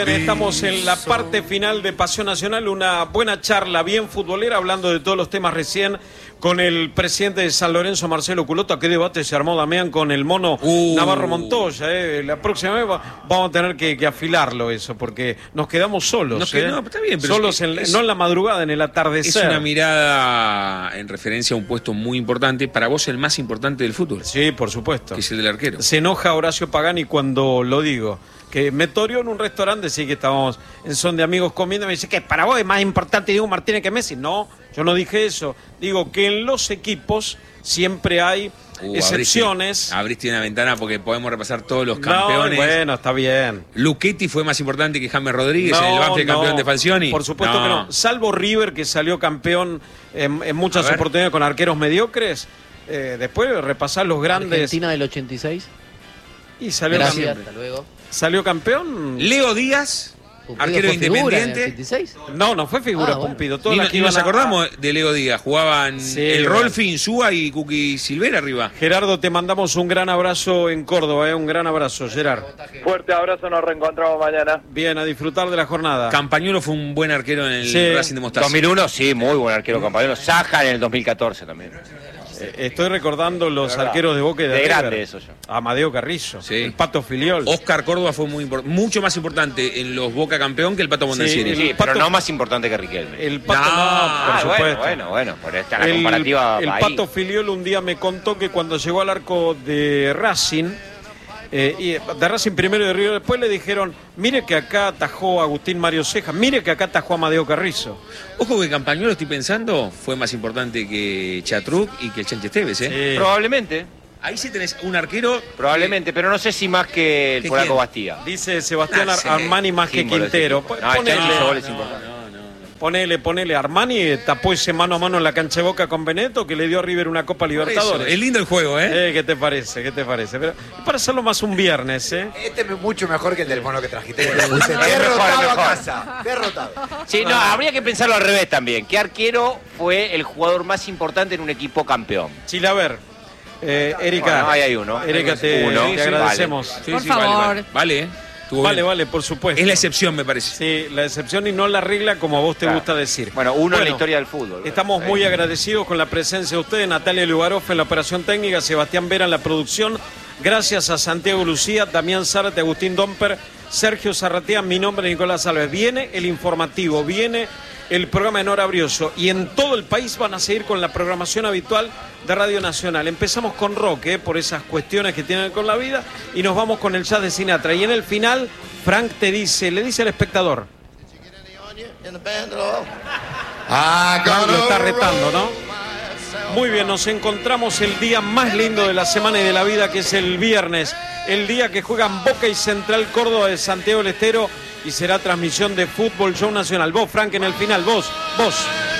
Estamos en la parte final de Pasión Nacional, una buena charla bien futbolera, hablando de todos los temas recién con el presidente de San Lorenzo, Marcelo Culota. ¿Qué debate se armó, Damián, con el mono Navarro Montoya? La próxima vez vamos a tener que afilarlo eso, porque nos quedamos solos. No, está bien, pero solos no en la madrugada, en el atardecer. Es una mirada en referencia a un puesto muy importante, para vos el más importante del fútbol. Sí, por supuesto. Que es el del arquero. Se enoja Horacio Pagani cuando lo digo. Que me toreó en un restaurante, sí, que estábamos en son de amigos comiendo, me dice que para vos es más importante Diego Martínez que Messi. No, yo no dije eso. Digo que en los equipos siempre hay excepciones. Abriste una ventana porque podemos repasar todos los campeones. No, bueno, está bien. Luchetti fue más importante que James Rodríguez en el bafle campeón de Falcioni. Por supuesto que no. Salvo River, que salió campeón en muchas oportunidades con arqueros mediocres. Después repasar los grandes. Argentina del 86. Y salió campeón. Hasta luego. ¿Salió campeón? Leo Díaz, arquero fue independiente. ¿En el 86? No fue figura, Pumpido. Ni nos acordamos de Leo Díaz. Jugaban el bueno. Rolfi, Insúa y Cookie Silvera arriba. Gerardo, te mandamos un gran abrazo en Córdoba, un gran abrazo, Gerard. Fuerte abrazo, nos reencontramos mañana. Bien, a disfrutar de la jornada. Campañuelo fue un buen arquero en el Racing de Mostaza. 2001, sí, muy buen arquero Campañolo. Saja en el 2014 también. Estoy recordando los arqueros de Boca y de River. Grande eso yo. Amadeo Carrizo, sí. El Pato Filiol. Oscar Córdoba fue mucho más importante en los Boca campeón que el Pato Mondancieri. Sí, pero no más importante que Riquelme. El Pato, por supuesto. Bueno, por esta la comparativa. El Pato Filiol un día me contó que cuando llegó al arco de Racing, y de Racing primero y de River después, le dijeron: mire que acá atajó Agustín Mario Ceja, mire que acá atajó Amadeo Carrizo. Ojo que Campañolo, estoy pensando, fue más importante que Chatruc y que el Chanche Esteves, ¿eh? Sí. Probablemente. Ahí sí tenés un arquero. Probablemente, pero no sé si más que el Polaco quién? Bastía. Dice Sebastián Armani más que Quintero. Ponele, Armani tapó ese mano a mano en la cancha de Boca con Benetto, que le dio a River una Copa Libertadores. Es lindo el juego, ¿eh? ¿Qué te parece? Pero para hacerlo más un viernes, Este es mucho mejor que el del mono que trajiste. Derrotado a casa. Derrotado. Sí, no, habría que pensarlo al revés también. ¿Qué arquero fue el jugador más importante en un equipo campeón? Chile, a ver. Erika. Bueno, ahí hay uno. Erika, te agradecemos. Sí, por favor. Vale. Vale, por supuesto. Es la excepción, me parece. Sí, la excepción y no la regla, como a vos te gusta decir. Bueno, en la historia del fútbol. Estamos muy agradecidos con la presencia de ustedes, Natalia Lugaroff en la operación técnica, Sebastián Vera en la producción. Gracias a Santiago Lucía, Damián Zárate, Agustín Domper, Sergio Zarratea, mi nombre es Nicolás Alves. Viene el informativo, viene el programa de Nora Brioso, y en todo el país van a seguir con la programación habitual de Radio Nacional. Empezamos con rock, por esas cuestiones que tienen con la vida, y nos vamos con el jazz de Sinatra. Y en el final, Frank le dice al espectador. Frank lo está retando, ¿no? Muy bien, nos encontramos el día más lindo de la semana y de la vida, que es el viernes, el día que juegan Boca y Central Córdoba de Santiago del Estero, y será transmisión de Fútbol Show Nacional. Vos, Frank, en el final, vos.